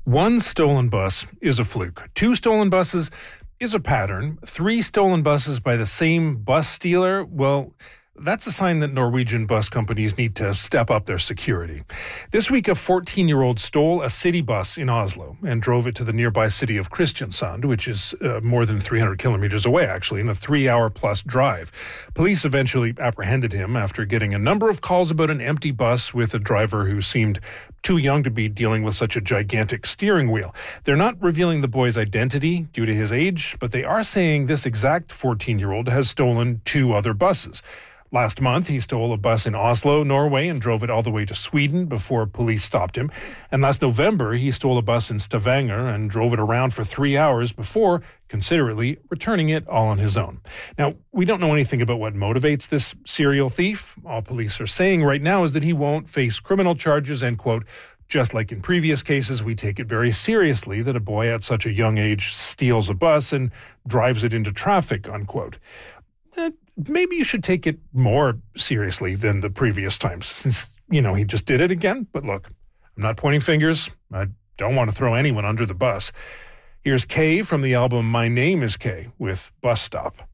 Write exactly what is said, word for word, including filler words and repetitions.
One stolen bus is a fluke. Two stolen buses is a pattern. Three stolen buses by the same bus stealer, well, that's a sign that Norwegian bus companies need to step up their security. This week, a fourteen-year-old stole a city bus in Oslo and drove it to the nearby city of Kristiansand, which is uh, more than three hundred kilometers away, actually, in a three-hour-plus drive. Police eventually apprehended him after getting a number of calls about an empty bus with a driver who seemed too young to be dealing with such a gigantic steering wheel. They're not revealing the boy's identity due to his age, but they are saying this exact fourteen-year-old has stolen two other buses. Last month, he stole a bus in Oslo, Norway, and drove it all the way to Sweden before police stopped him. And last November, he stole a bus in Stavanger and drove it around for three hours before considerately returning it all on his own. Now, we don't know anything about what motivates this serial thief. All police are saying right now is that he won't face criminal charges and, quote, just like in previous cases, we take it very seriously that a boy at such a young age steals a bus and drives it into traffic, unquote. Eh, maybe you should take it more seriously than the previous times, since, you know, he just did it again. But look, I'm not pointing fingers. I don't want to throw anyone under the bus. Here's Kay from the album My Name is Kay with Bus Stop.